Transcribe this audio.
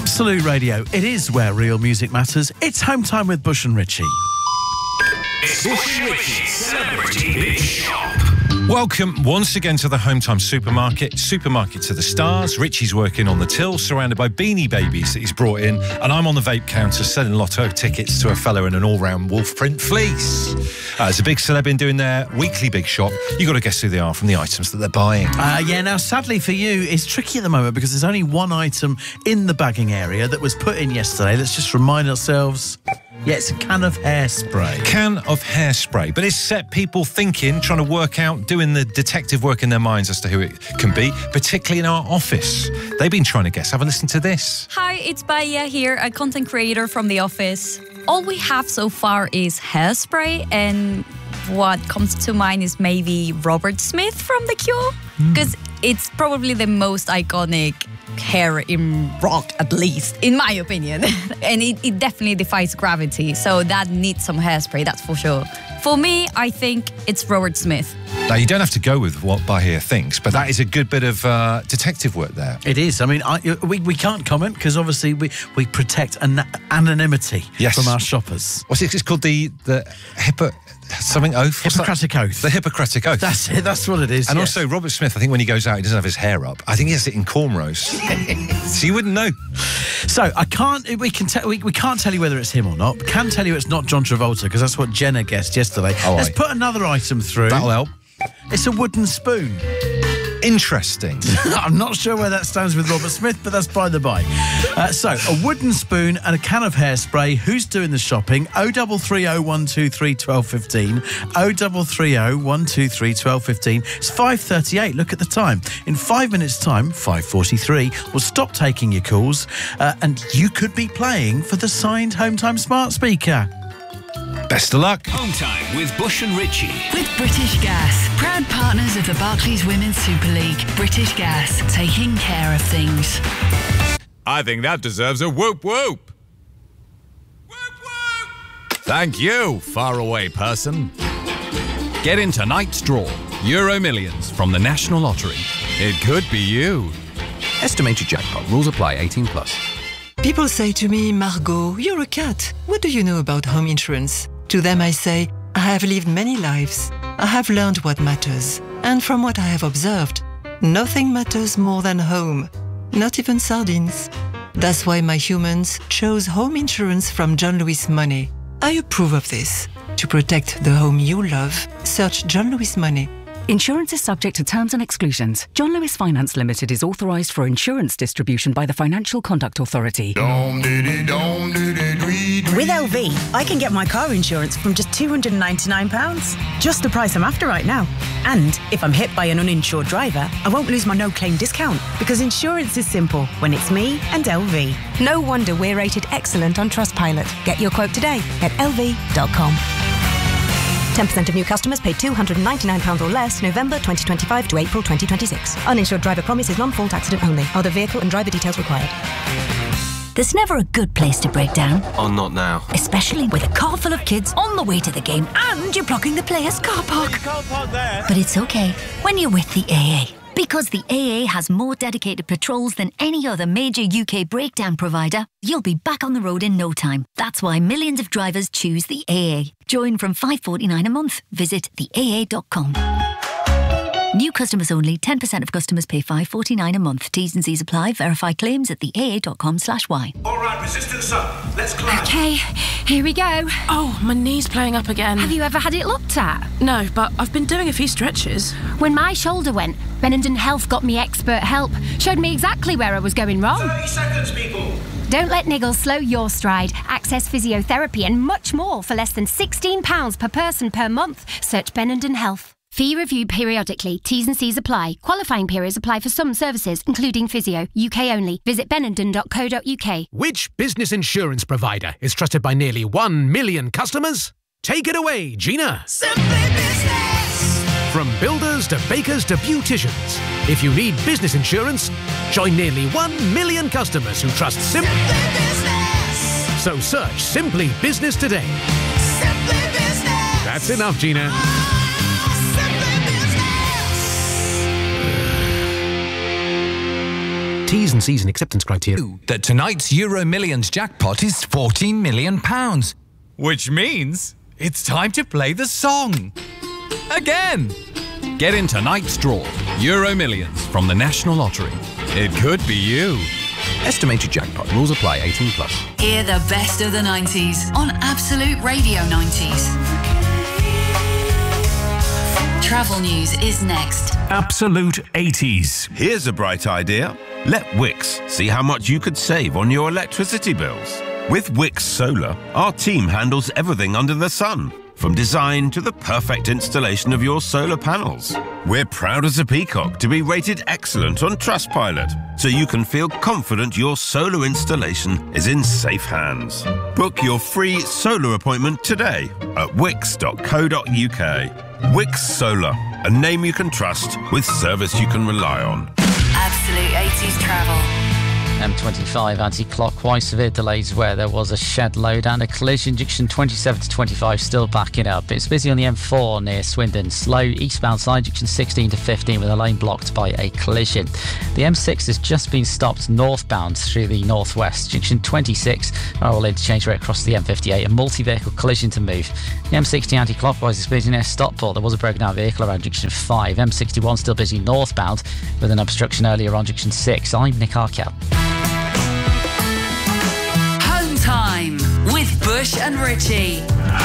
Absolute Radio. It is where real music matters. It's Home Time with Bush and Richie. It's Bush and Richie's Celebrity Big Shop. Welcome once again to the Home Time Supermarket to the stars. Richie's working on the till, surrounded by Beanie Babies that he's brought in, and I'm on the vape counter selling lotto tickets to a fella in an all-round wolf print fleece. There's a big celeb in doing their weekly big shop. You've got to guess who they are from the items that they're buying. Now sadly for you, it's tricky at the moment because there's only one item in the bagging area that was put in yesterday. Let's just remind ourselves. Yeah, it's a can of hairspray. Can of hairspray. But it's set people thinking, trying to work out, doing the detective work in their minds as to who it can be, particularly in our office. They've been trying to guess. Have a listen to this. Hi, it's Baya here, a content creator from the office. All we have so far is hairspray, and what comes to mind is maybe Robert Smith from The Cure, because it's probably the most iconic hair in rock, at least, in my opinion. And it definitely defies gravity, so that needs some hairspray, that's for sure. For me, I think it's Robert Smith. Now, you don't have to go with what Bahia thinks, but that is a good bit of detective work there. It is. I mean, we can't comment because obviously we protect anonymity from our shoppers. What's it? It's called the something oath? Hippocratic Oath. The Hippocratic Oath. That's it. That's what it is. And also, Robert Smith, I think when he goes out, he doesn't have his hair up. I think he has it in cornrows. So you wouldn't know. So we can't tell you whether it's him or not. We can tell you it's not John Travolta because that's what Jenna guessed yesterday. Let's put another item through. That'll help. It's a wooden spoon. Interesting. I'm not sure where that stands with Robert Smith, but that's by the by. So, a wooden spoon and a can of hairspray. Who's doing the shopping? 0330 123 1215. 0330 123 1215. It's 5:38. Look at the time. In 5 minutes' time, 5:43, we'll stop taking your calls, and you could be playing for the signed Home Time smart speaker. Best of luck. Home Time with Bush and Richie. With British Gas, proud partners of the Barclays Women's Super League. British Gas, taking care of things. I think that deserves a whoop whoop. Whoop whoop. Thank you, faraway person. Get in tonight's draw. Euro Millions from the National Lottery. It could be you. Estimated jackpot. Rules apply. 18+. People say to me, Margot, you're a cat. What do you know about home insurance? To them I say, I have lived many lives. I have learned what matters. And from what I have observed, nothing matters more than home. Not even sardines. That's why my humans chose home insurance from John Lewis Money. I approve of this. To protect the home you love, search John Lewis Money. Insurance is subject to terms and exclusions. John Lewis Finance Limited is authorised for insurance distribution by the Financial Conduct Authority. With LV, I can get my car insurance from just £299. Just the price I'm after right now. And if I'm hit by an uninsured driver, I won't lose my no-claim discount because insurance is simple when it's me and LV. No wonder we're rated excellent on Trustpilot. Get your quote today at lv.com. 10% of new customers pay £299 or less November 2025 to April 2026. Uninsured driver promise is non-fault accident only. Other vehicle and driver details required. There's never a good place to break down. Oh, not now. Especially with a car full of kids on the way to the game and you're blocking the players' car park. But it's okay when you're with the AA. Because the AA has more dedicated patrols than any other major UK breakdown provider, you'll be back on the road in no time. That's why millions of drivers choose the AA. Join from $5.49 a month. Visit theaa.com. New customers only. 10% of customers pay $5.49 a month. T's and C's apply. Verify claims at theaa.com/y. All right, resistance up. Let's climb. Okay, here we go. Oh, my knee's playing up again. Have you ever had it looked at? No, but I've been doing a few stretches. When my shoulder went, Benenden Health got me expert help. Showed me exactly where I was going wrong. 30 seconds, people. Don't let niggles slow your stride. Access physiotherapy and much more for less than £16 per person per month. Search Benenden Health. Fee reviewed periodically. T's and C's apply. Qualifying periods apply for some services, including physio. UK only. Visit benenden.co.uk. Which business insurance provider is trusted by nearly 1 million customers? Take it away, Gina. Simply Business. From builders to bakers to beauticians. If you need business insurance, join nearly 1 million customers who trust Simply Business. So search Simply Business today. Simply Business. That's enough, Gina. T's and C's and acceptance criteria. That tonight's Euro Millions jackpot is £14 million. Which means it's time to play the song. Again. Get in tonight's draw. Euro Millions from the National Lottery. It could be you. Estimated jackpot. Rules apply. 18 plus. Hear the best of the 90s on Absolute Radio 90s. Travel news is next. Absolute 80s. Here's a bright idea. Let Wix see how much you could save on your electricity bills. With Wix Solar, our team handles everything under the sun, from design to the perfect installation of your solar panels. We're proud as a peacock to be rated excellent on Trustpilot, so you can feel confident your solar installation is in safe hands. Book your free solar appointment today at wix.co.uk. Wix Solar, a name you can trust with service you can rely on. Absolute 80s travel. M25 anti-clockwise, severe delays where there was a shed load and a collision. Junction 27 to 25 still backing up. It's busy on the M4 near Swindon. Slow eastbound side, junction 16 to 15 with a lane blocked by a collision. The M6 has just been stopped northbound through the northwest. Junction 26, all interchange right across the M58. A multi-vehicle collision to move. The M60 anti-clockwise is busy near Stockport. There was a broken down vehicle around junction 5. M61 still busy northbound with an obstruction earlier on junction 6. I'm Nick Arkell. Home time with Bush and Richie.